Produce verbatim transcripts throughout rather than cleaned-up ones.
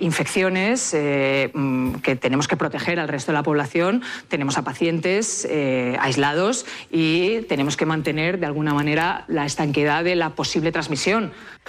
infecciones eh, que tenemos que proteger al resto de la población, tenemos a pacientes eh, aislados y tenemos que mantener de alguna manera la estanqueidad de la posible transmisión.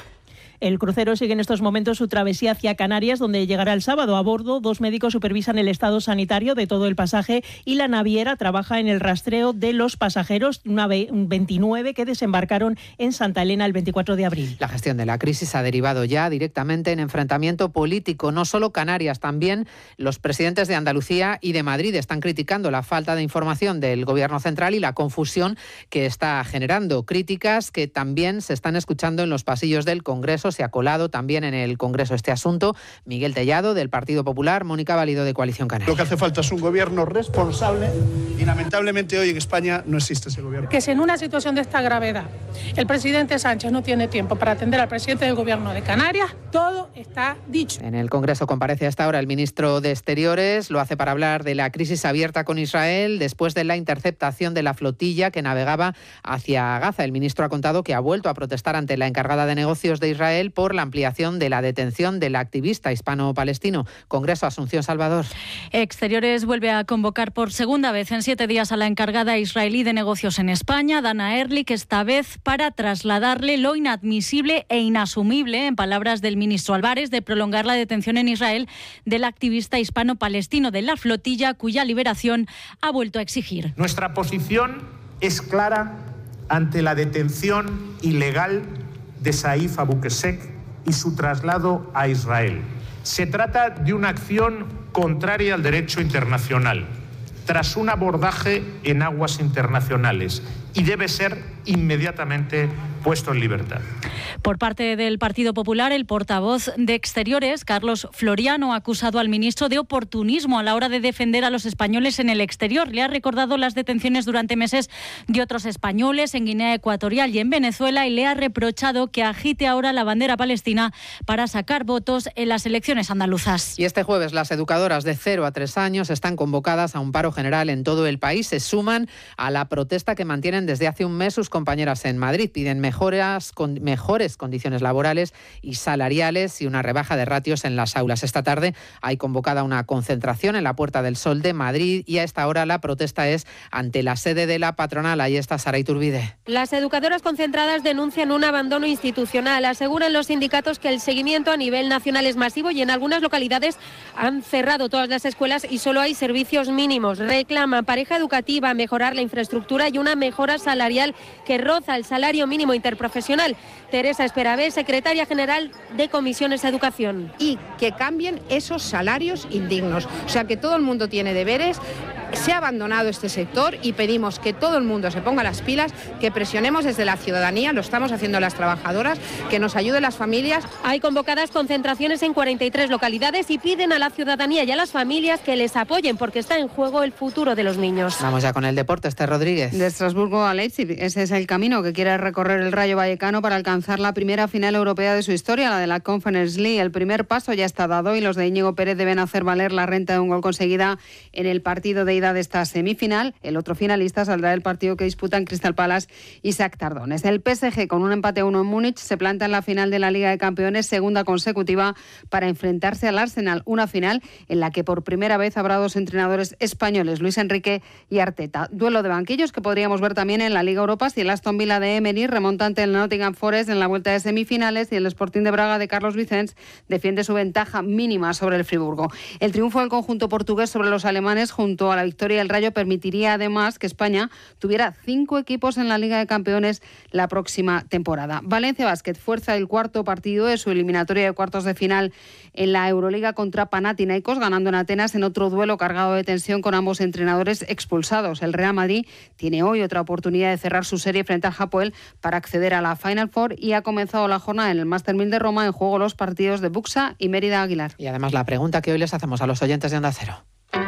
El crucero sigue en estos momentos su travesía hacia Canarias, donde llegará el sábado. A bordo, dos médicos supervisan el estado sanitario de todo el pasaje y la naviera trabaja en el rastreo de los pasajeros, una veintinueve que desembarcaron en Santa Elena el veinticuatro de abril. La gestión de la crisis ha derivado ya directamente en enfrentamiento político. No solo Canarias, también los presidentes de Andalucía y de Madrid están criticando la falta de información del Gobierno central y la confusión que está generando. Críticas que también se están escuchando en los pasillos del Congreso. Se ha colado también en el Congreso este asunto. Miguel Tellado, del Partido Popular, Mónica Valido, de Coalición Canaria. Lo que hace falta es un gobierno responsable y lamentablemente hoy en España no existe ese gobierno. Que si en una situación de esta gravedad el presidente Sánchez no tiene tiempo para atender al presidente del Gobierno de Canarias, todo está dicho. En el Congreso comparece hasta ahora el ministro de Exteriores. Lo hace para hablar de la crisis abierta con Israel después de la interceptación de la flotilla que navegaba hacia Gaza. El ministro ha contado que ha vuelto a protestar ante la encargada de negocios de Israel por la ampliación de la detención del activista hispano-palestino. Congreso, Asunción Salvador. Exteriores vuelve a convocar por segunda vez en siete días a la encargada israelí de negocios en España, Dana Ehrlich, esta vez para trasladarle lo inadmisible e inasumible, en palabras del ministro Álvarez, de prolongar la detención en Israel del activista hispano-palestino de la flotilla, cuya liberación ha vuelto a exigir. Nuestra posición es clara ante la detención ilegal de Saif Abu Qussein y su traslado a Israel. Se trata de una acción contraria al derecho internacional, tras un abordaje en aguas internacionales, y debe ser inmediatamente puesto en libertad. Por parte del Partido Popular, el portavoz de Exteriores, Carlos Floriano, ha acusado al ministro de oportunismo a la hora de defender a los españoles en el exterior. Le ha recordado las detenciones durante meses de otros españoles en Guinea Ecuatorial y en Venezuela y le ha reprochado que agite ahora la bandera palestina para sacar votos en las elecciones andaluzas. Y este jueves las educadoras de cero a tres años están convocadas a un paro general en todo el país. Se suman a la protesta que mantienen desde hace un mes sus compañeras en Madrid. Piden mejoras, con, mejores condiciones laborales y salariales y una rebaja de ratios en las aulas. Esta tarde hay convocada una concentración en la Puerta del Sol de Madrid y a esta hora la protesta es ante la sede de la patronal. Ahí está Sara Iturbide. Las educadoras concentradas denuncian un abandono institucional. Aseguran los sindicatos que el seguimiento a nivel nacional es masivo y en algunas localidades han cerrado todas las escuelas y solo hay servicios mínimos. Reclaman pareja educativa, mejorar la infraestructura y una mejora salarial que roza el salario mínimo interprofesional. Teresa Esperabé, secretaria general de Comisiones de Educación. Y que cambien esos salarios indignos. O sea, que todo el mundo tiene deberes. Se ha abandonado este sector y pedimos que todo el mundo se ponga las pilas, que presionemos desde la ciudadanía, lo estamos haciendo las trabajadoras, que nos ayuden las familias. Hay convocadas concentraciones en cuarenta y tres localidades y piden a la ciudadanía y a las familias que les apoyen porque está en juego el futuro de los niños. Vamos ya con el deporte, Esther Rodríguez. De Estrasburgo a Leipzig, ese es el camino que quiere recorrer el Rayo Vallecano para alcanzar la primera final europea de su historia, la de la Conference League. El primer paso ya está dado y los de Íñigo Pérez deben hacer valer la renta de un gol conseguida en el partido de ida de esta semifinal. El otro finalista saldrá del partido que disputan Crystal Palace y Shakhtar Donetsk. El P S G, con un empate a uno en Múnich, se planta en la final de la Liga de Campeones, segunda consecutiva, para enfrentarse al Arsenal. Una final en la que por primera vez habrá dos entrenadores españoles, Luis Enrique y Arteta. Duelo de banquillos que podríamos ver también en la Liga Europa si el Aston Villa de Emery, remontante del Nottingham Forest en la vuelta de semifinales, y el Sporting de Braga de Carlos Vicens defiende su ventaja mínima sobre el Friburgo. El triunfo del conjunto portugués sobre los alemanes junto a la victoria del Rayo permitiría además que España tuviera cinco equipos en la Liga de Campeones la próxima temporada. Valencia Basket fuerza el cuarto partido de su eliminatoria de cuartos de final en la Euroliga contra Panathinaikos, ganando en Atenas en otro duelo cargado de tensión con ambos entrenadores expulsados. El Real Madrid tiene hoy otra oportunidad de cerrar su serie frente al Hapoel para acceder a la Final Four y ha comenzado la jornada en el Master mil de Roma, en juego los partidos de Buxa y Mérida Aguilar. Y además la pregunta que hoy les hacemos a los oyentes de Onda Cero.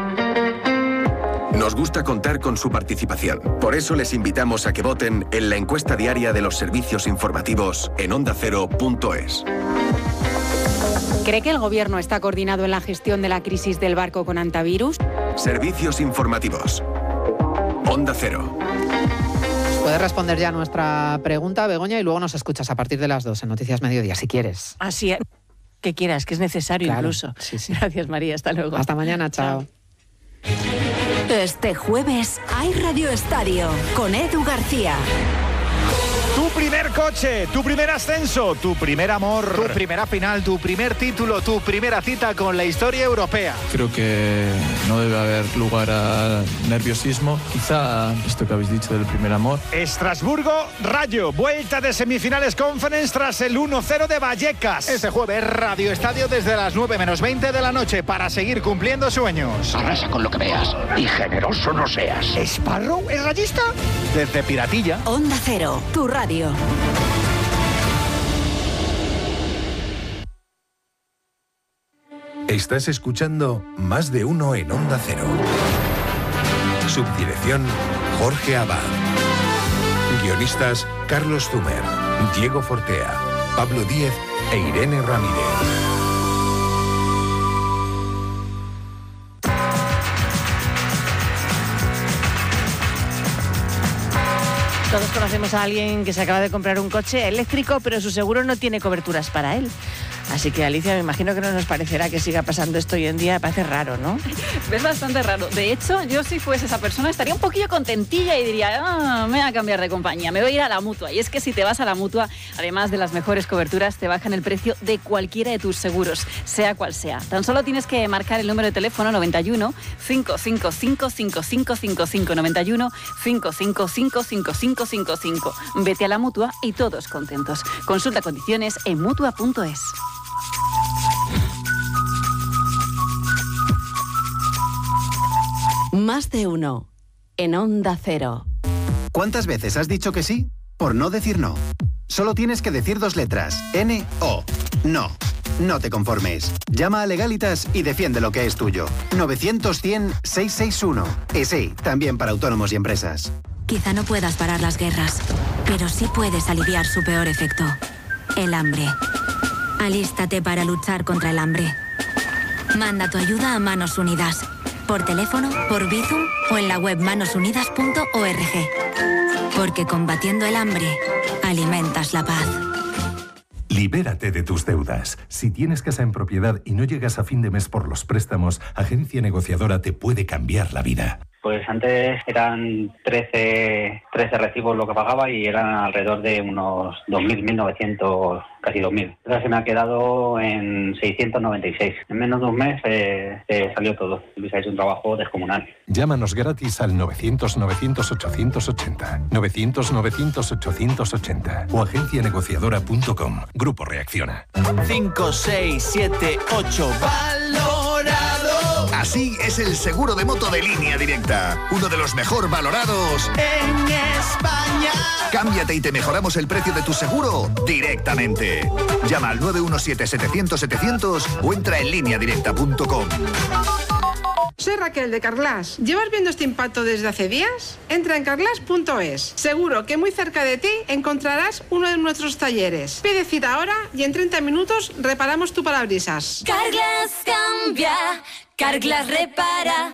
Nos gusta contar con su participación. Por eso les invitamos a que voten en la encuesta diaria de los servicios informativos en onda cero punto es. ¿Cree que el Gobierno está coordinado en la gestión de la crisis del barco con antivirus? Servicios informativos. Onda Cero. Puedes responder ya a nuestra pregunta, Begoña, y luego nos escuchas a partir de las dos en Noticias Mediodía, si quieres. Así es. que quieras, que es necesario claro, incluso. Sí, sí. Gracias, María. Hasta luego. Hasta mañana. Chao. Chao. Este jueves hay Radio Estadio con Edu García. Tu primer coche, tu primer ascenso, tu primer amor, tu primera final, tu primer título, tu primera cita con la historia europea. Creo que no debe haber lugar a nerviosismo. Quizá esto que habéis dicho del primer amor. Estrasburgo, Rayo, vuelta de semifinales Conference tras el uno cero de Vallecas. Este jueves, Radio Estadio desde las nueve menos veinte de la noche para seguir cumpliendo sueños. Arrasa con lo que veas y generoso no seas. ¿Sparrow es rayista? Desde Piratilla. Onda Cero, tu radio. Estás escuchando Más de Uno en Onda Cero. Subdirección Jorge Abad. Guionistas Carlos Zumer, Diego Fortea, Pablo Díez e Irene Ramírez. Todos conocemos a alguien que se acaba de comprar un coche eléctrico, pero su seguro no tiene coberturas para él. Así que, Alicia, me imagino que no nos parecerá que siga pasando esto hoy en día. Parece raro, ¿no? Es bastante raro. De hecho, yo si fuese esa persona estaría un poquillo contentilla y diría, ah, me voy a cambiar de compañía, me voy a ir a la Mutua. Y es que si te vas a la Mutua, además de las mejores coberturas, te bajan el precio de cualquiera de tus seguros, sea cual sea. Tan solo tienes que marcar el número de teléfono noventa y uno, cinco cinco cinco, cinco cinco cinco cinco, noventa y uno, cinco cinco cinco, cinco cinco cinco cinco. Vete a la Mutua y todos contentos. Consulta condiciones en mutua punto es. Más de uno en Onda Cero. ¿Cuántas veces has dicho que sí por no decir no? Solo tienes que decir dos letras, N O. No. No te conformes. Llama a Legalitas y defiende lo que es tuyo. novecientos, cien, seiscientos sesenta y uno. Y sí, también para autónomos y empresas. Quizá no puedas parar las guerras, pero sí puedes aliviar su peor efecto, el hambre. Alístate para luchar contra el hambre. Manda tu ayuda a Manos Unidas. Por teléfono, por Bizum o en la web manos unidas punto org. Porque combatiendo el hambre, alimentas la paz. Libérate de tus deudas. Si tienes casa en propiedad y no llegas a fin de mes por los préstamos, Agencia Negociadora te puede cambiar la vida. Pues antes eran trece, trece recibos lo que pagaba y eran alrededor de unos dos mil, mil novecientos, casi dos mil. Ahora se me ha quedado en seiscientos noventa y seis. En menos de un mes eh, eh, salió todo. Luis ha hecho un trabajo descomunal. Llámanos gratis al novecientos, novecientos, ochocientos ochenta. novecientos, novecientos, ochocientos ochenta. O agencia negociadora punto com. Grupo Reacciona. cinco, seis, siete, ocho. ¡Valorado! Así es el seguro de moto de Línea Directa. Uno de los mejor valorados en España. Cámbiate y te mejoramos el precio de tu seguro directamente. Llama al nueve uno siete, setecientos, setecientos o entra en línea directa punto com. Soy Raquel de Carglass. ¿Llevas viendo este impacto desde hace días? Entra en carglass punto es. Seguro que muy cerca de ti encontrarás uno de nuestros talleres. Pide cita ahora y en treinta minutos reparamos tu parabrisas. Carglass cambia, Carglass repara.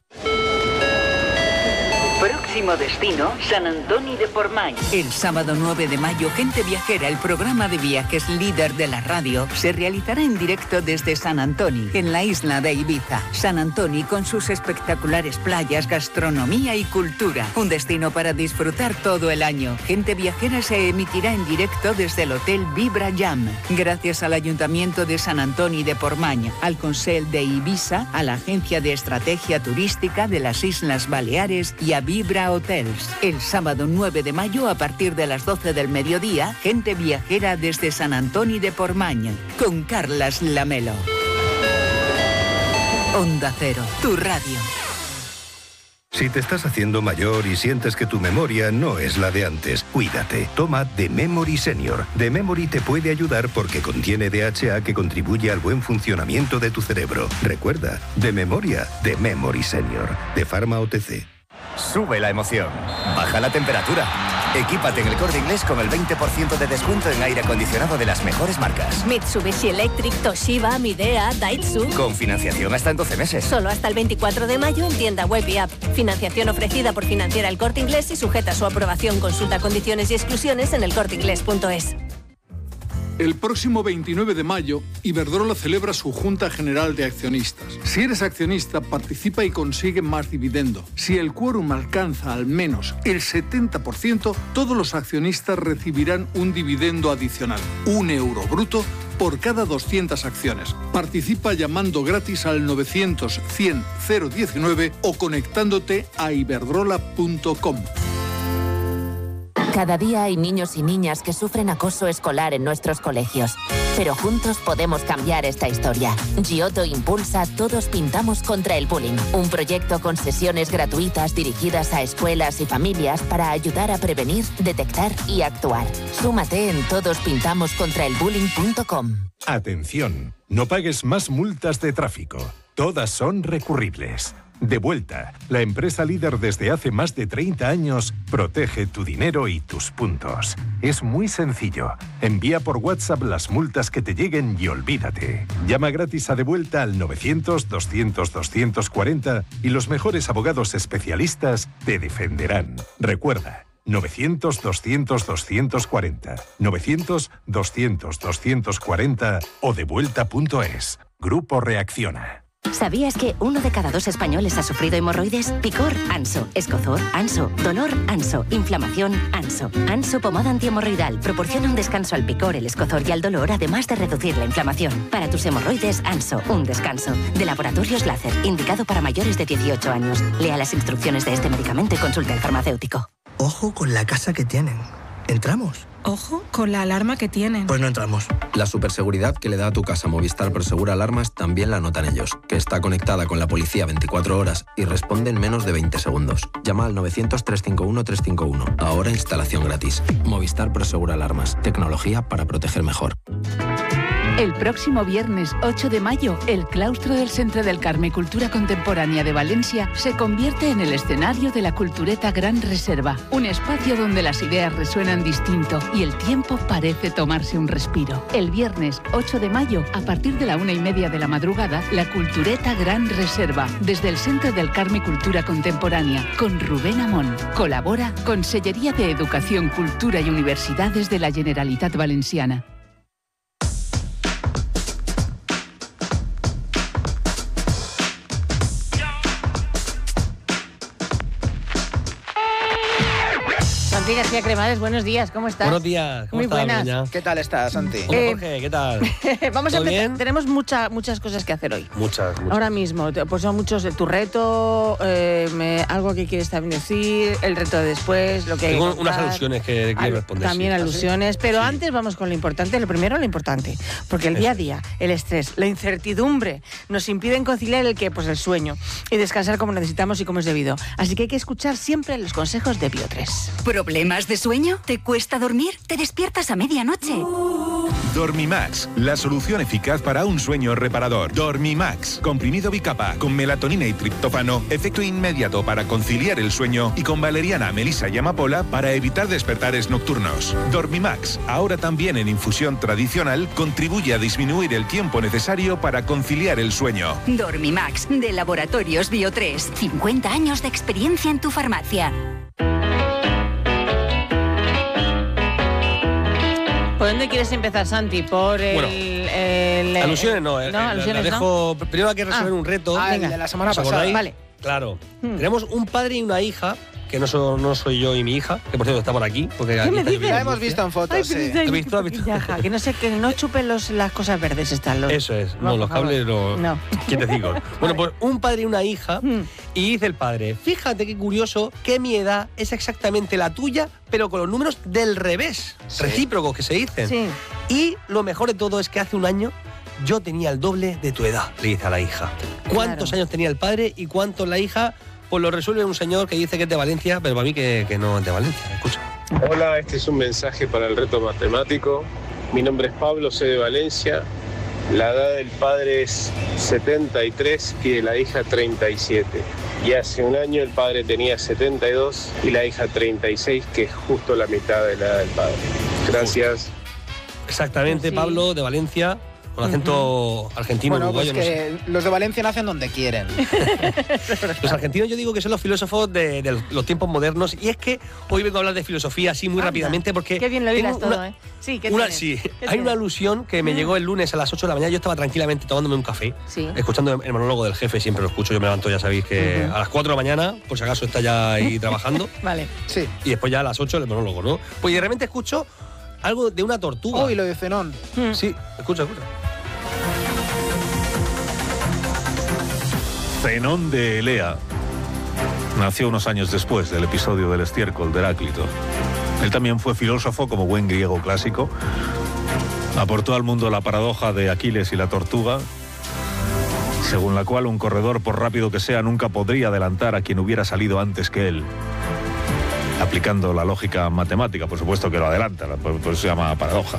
Próximo destino, San Antoni de Portmany. El sábado nueve de mayo, Gente Viajera, el programa de viajes líder de la radio, se realizará en directo desde San Antoni, en la isla de Ibiza. San Antoni con sus espectaculares playas, gastronomía y cultura. Un destino para disfrutar todo el año. Gente Viajera se emitirá en directo desde el Hotel Vibra Jam. Gracias al Ayuntamiento de San Antoni de Portmany, al Consell de Ibiza, a la Agencia de Estrategia Turística de las Islas Baleares y a Vibra Hotels. El sábado nueve de mayo a partir de las doce del mediodía, Gente Viajera desde San Antoni de Portmany, con Carlas Lamelo. Onda Cero, tu radio. Si te estás haciendo mayor y sientes que tu memoria no es la de antes, cuídate. Toma The Memory Senior. The Memory te puede ayudar porque contiene D H A que contribuye al buen funcionamiento de tu cerebro. Recuerda, de memoria, The Memory Senior. De Pharma O T C. Sube la emoción, baja la temperatura. Equípate en El Corte Inglés con el veinte por ciento de descuento en aire acondicionado de las mejores marcas. Mitsubishi Electric, Toshiba, Midea, Daitsu. Con financiación hasta en doce meses. Solo hasta el veinticuatro de mayo en tienda web y app. Financiación ofrecida por Financiera El Corte Inglés y sujeta a su aprobación. Consulta condiciones y exclusiones en el corte inglés punto es. El próximo veintinueve de mayo, Iberdrola celebra su Junta General de Accionistas. Si eres accionista, participa y consigue más dividendo. Si el quórum alcanza al menos el setenta por ciento, todos los accionistas recibirán un dividendo adicional, un euro bruto por cada doscientas acciones. Participa llamando gratis al novecientos cien cero diecinueve o conectándote a iberdrola punto com. Cada día hay niños y niñas que sufren acoso escolar en nuestros colegios. Pero juntos podemos cambiar esta historia. Giotto impulsa Todos Pintamos contra el Bullying, un proyecto con sesiones gratuitas dirigidas a escuelas y familias para ayudar a prevenir, detectar y actuar. Súmate en todos pintamos contra el bullying punto com. Atención, no pagues más multas de tráfico. Todas son recurribles. Devuelta, la empresa líder desde hace más de treinta años, protege tu dinero y tus puntos. Es muy sencillo. Envía por WhatsApp las multas que te lleguen y olvídate. Llama gratis a Devuelta al novecientos doscientos doscientos cuarenta y los mejores abogados especialistas te defenderán. Recuerda, novecientos doscientos doscientos cuarenta, novecientos doscientos doscientos cuarenta o devuelta punto es. Grupo Reacciona. ¿Sabías que uno de cada dos españoles ha sufrido hemorroides? Picor, Anso. Escozor, Anso. Dolor, Anso. Inflamación, Anso. Anso pomada antihemorroidal proporciona un descanso al picor, el escozor y al dolor, además de reducir la inflamación. Para tus hemorroides, Anso, un descanso. De Laboratorios Láser, indicado para mayores de dieciocho años. Lea las instrucciones de este medicamento y consulte al farmacéutico. Ojo con la casa que tienen. ¿Entramos? Ojo con la alarma que tienen. Pues no entramos. La superseguridad que le da a tu casa Movistar Prosegura Alarmas también la notan ellos, que está conectada con la policía veinticuatro horas y responde en menos de veinte segundos. Llama al novecientos, trescientos cincuenta y uno, trescientos cincuenta y uno. Ahora instalación gratis. Movistar Prosegura Alarmas. Tecnología para proteger mejor. El próximo viernes ocho de mayo, el claustro del Centre del Carme Cultura Contemporánea de Valencia se convierte en el escenario de la Cultureta Gran Reserva, un espacio donde las ideas resuenan distinto y el tiempo parece tomarse un respiro. El viernes ocho de mayo, a partir de la una y media de la madrugada, la Cultureta Gran Reserva, desde el Centre del Carme Cultura Contemporánea, con Rubén Amón. Colabora Consellería de Educación, Cultura y Universidades de la Generalitat Valenciana. Santi García Cremades, buenos días, ¿cómo estás? Buenos días, ¿cómo Muy estás, buenas. Doña? ¿Qué tal estás, Santi? Hola, Eh, Jorge, ¿qué tal? Vamos a ¿Todo empezar. bien? Tenemos mucha, muchas cosas que hacer hoy. Muchas, muchas. Ahora mismo, pues son muchos. Tu reto, eh, me- algo que quieres también decir, el reto de después, lo que hay que Tengo contar. unas alusiones que quiero responder. También sí. alusiones, pero antes vamos con lo importante, lo primero lo importante, porque el día a día, el estrés, la incertidumbre nos impiden conciliar el que, pues el sueño y descansar como necesitamos y como es debido. Así que hay que escuchar siempre los consejos de Bio tres. ¿Problemas de sueño? ¿Te cuesta dormir? ¿Te despiertas a medianoche? Dormimax, la solución eficaz para un sueño reparador. Dormimax, comprimido bicapa con melatonina y triptófano, efecto inmediato para conciliar el sueño y con valeriana, melisa y amapola para evitar despertares nocturnos. Dormimax, ahora también en infusión tradicional, contribuye a disminuir el tiempo necesario para conciliar el sueño. Dormimax, de Laboratorios Bio tres. cincuenta años de experiencia en tu farmacia. ¿Por dónde quieres empezar, Santi? ¿Por el...? Bueno, el- Alusiones no, eh, no, la- alusiones la no. dejo. Primero hay que resolver Ah. un reto. Ah, el de la semana ¿Os pasada. acordáis? Vale. Claro. Hmm. Tenemos un padre y una hija, que no, so- no soy yo y mi hija, que por cierto está por aquí. Porque aquí me está dices? lloviendo La en hemos Murcia. visto en fotos, Ay, sí. pero ¿Has visto? ¿Has visto? Yaja, que no sé, que no chupen los, las cosas verdes están los. Eso es, No, no, los por favor. cables no. No. Quietecitos. Bueno, pues un padre y una hija, y dice el padre, fíjate qué curioso que mi edad es exactamente la tuya, pero con los números del revés, recíprocos que se dicen. Sí. Y lo mejor de todo es que hace un año yo tenía el doble de tu edad, le dice a la hija. ¿Cuántos Claro. años tenía el padre y cuántos la hija? Pues lo resuelve un señor que dice que es de Valencia, pero para mí que, que no es de Valencia. Escucha. Hola, este es un mensaje para el reto matemático. Mi nombre es Pablo, soy de Valencia. La edad del padre es setenta y tres y de la hija treinta y siete. Y hace un año el padre tenía setenta y dos y la hija treinta y seis, que es justo la mitad de la edad del padre. Gracias. Exactamente, Sí. Pablo, de Valencia. con acento argentino, Bueno, uruguayo, pues no que sé. los de Valencia nacen donde quieren. Los argentinos yo digo que son los filósofos de, de los tiempos modernos, y es que hoy vengo a hablar de filosofía así muy Anda, rápidamente porque... Qué bien lo tengo hilas todo, una- ¿eh? Sí, ¿qué Una, tienes? sí, ¿Qué hay tienes? una alusión que me Mm. llegó el lunes a las ocho de la mañana. Yo estaba tranquilamente tomándome un café, Sí. escuchando el monólogo del jefe, siempre lo escucho. Yo me levanto, ya sabéis, que Ujú. a las cuatro de la mañana, por si acaso está ya ahí trabajando, Vale. Sí. y después ya a las ocho el monólogo, ¿no? Pues y de repente escucho algo de una tortuga. Uy, lo de Zenón. Sí, escucha, escucha. Zenón de Elea nació unos años después del episodio del estiércol de Heráclito. Él también fue filósofo como buen griego clásico. Aportó al mundo la paradoja de Aquiles y la tortuga, según la cual un corredor, por rápido que sea, nunca podría adelantar a quien hubiera salido antes que él. Aplicando la lógica matemática, por supuesto que lo adelanta, por, por eso se llama paradoja.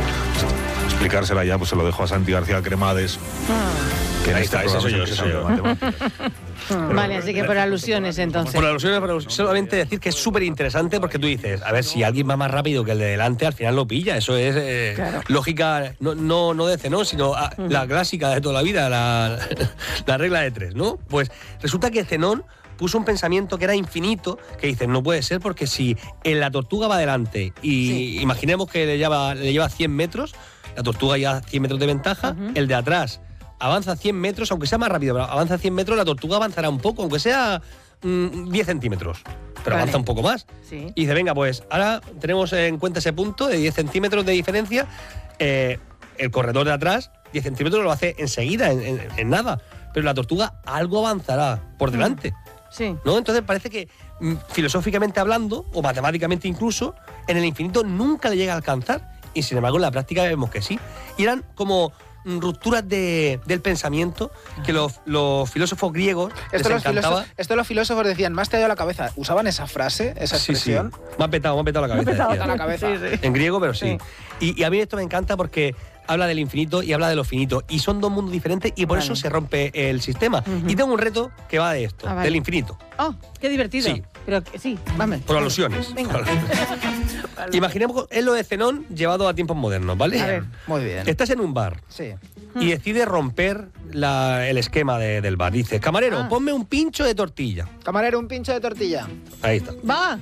Explicársela ya, pues se lo dejo a Santi García Cremades. Que en Ahí este está, ese programa soy yo, es el ese que soy yo. sabe de matemáticas. Vale, así que por alusiones entonces. Por alusiones, pero solamente decir que es súper interesante porque tú dices, a ver, si alguien va más rápido que el de delante, al final lo pilla. Eso es eh, Claro. lógica, no, no, no de Zenón, sino ah, Ujú. la clásica de toda la vida, la, la regla de tres, ¿no? Pues resulta que Zenón puso un pensamiento que era infinito, que dices, no puede ser, porque si en la tortuga va adelante y imaginemos que le lleva, le lleva cien metros, la tortuga lleva cien metros de ventaja, el de atrás avanza cien metros, aunque sea más rápido, pero avanza cien metros, la tortuga avanzará un poco, aunque sea mm, diez centímetros, pero Vale. avanza un poco más. Sí. Y dice, venga, pues ahora tenemos en cuenta ese punto de diez centímetros de diferencia, eh, el corredor de atrás, diez centímetros lo hace enseguida, en, en- en nada, pero la tortuga algo avanzará por delante. Sí. ¿No? Entonces parece que mm, filosóficamente hablando, o matemáticamente incluso, en el infinito nunca le llega a alcanzar. Y sin embargo en la práctica vemos que sí. Y eran como mm, rupturas de, del pensamiento que los, los filósofos griegos Esto les los, encantaba. filósofos, esto los filósofos decían, más te ha ido la cabeza. ¿Usaban esa frase, esa Sí, sí. expresión? Me ha petado, me ha petado la cabeza. petado decía. la cabeza. Sí, sí. En griego, pero sí. Y, y a mí esto me encanta porque habla del infinito y habla de lo finito. Y son dos mundos diferentes y por Vale. eso se rompe el sistema. Y tengo un reto que va de esto, Ah, vale. del infinito. Oh, qué divertido. Sí. Pero que- sí, vamos. Por alusiones. Venga. Por alusiones. Imaginemos es lo de Zenón llevado a tiempos modernos, ¿vale? A ver. Muy bien. Estás en un bar Sí. y decides romper la- el esquema de- del bar. Dices, camarero, Ah. ponme un pincho de tortilla. Camarero, un pincho de tortilla. Ahí está. Va.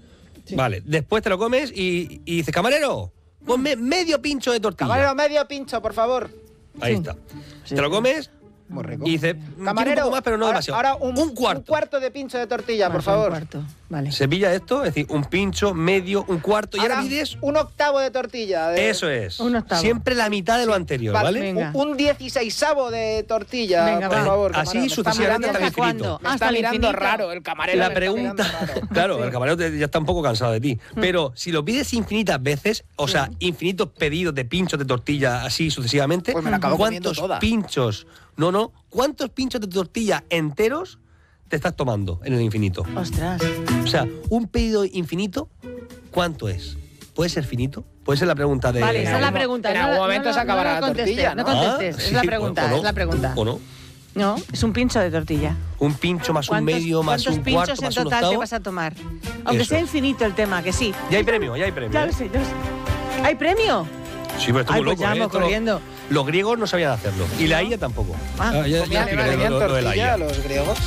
Vale, después te lo comes y, y dices, camarero, ponme medio pincho de tortilla. Camarero, medio pincho, por favor. Ahí está. Te lo comes Muy rico. y dices, "Mm, quiero Camarero, un poco más, pero no ahora, demasiado. ahora un, un cuarto. un cuarto de pincho de tortilla, por Un favor. cuarto. Vale. Se pilla esto, es decir, un pincho, medio, un cuarto, y ahora mides. un octavo de tortilla. de- Eso es. Un octavo. Siempre la mitad de lo anterior, ¿vale? Venga. Un, un dieciseisavo de tortilla, Venga, por va. favor. Así camarero. Me está sucesivamente mirando- hasta el infinito. Me está Hasta el mirando infinito. raro el camarero. La me está mirando pregunta, raro. claro, el camarero te- ya está un poco cansado de ti, pero si lo pides infinitas veces, o sea, infinitos pedidos de pinchos de tortilla así sucesivamente, Pues me la acabo comiendo ¿cuántos toda. pinchos? No, no, ¿cuántos pinchos de tortilla enteros te estás tomando en el infinito? Ostras. O sea, un pedido infinito, ¿cuánto es? ¿Puede ser finito? Puede ser la pregunta de. Vale, esa es la pregunta. En no algún la- momento no se la- acabará no la contestes, tortilla, No ¿no? contestes, Ah, es la sí, pregunta, o no, es la pregunta. ¿O no? No, es un pincho de tortilla. Un pincho más un ¿Cuántos- medio más ¿Cuántos un pinchos cuarto en más un total te octavo. vas a tomar? Aunque Eso sea es. infinito el tema, que sí. Ya hay premio, ya hay premio. Ya ¿eh? lo sé, ya lo sé. ¿Hay premio? Sí, pero esto Ay, es muy pues loco, llamo ¿eh? Esto lo- corriendo. Los griegos no sabían hacerlo. Y la I A tampoco. Ah, ya, ya ¿Comían explicaré comían lo, lo de la I tortilla A. los griegos?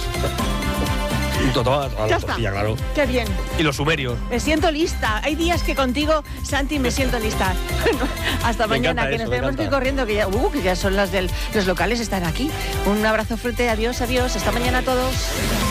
Toda, toda Ya la está. tortilla, claro. Qué bien. Y los sumerios. Me siento lista. Hay días que contigo, Santi, me siento lista. Hasta Me mañana, encanta que eso, nos me tenemos que ir encanta. corriendo, que ya, uh, que ya son las del los locales están aquí. Un abrazo fuerte, adiós, adiós. Hasta mañana a todos.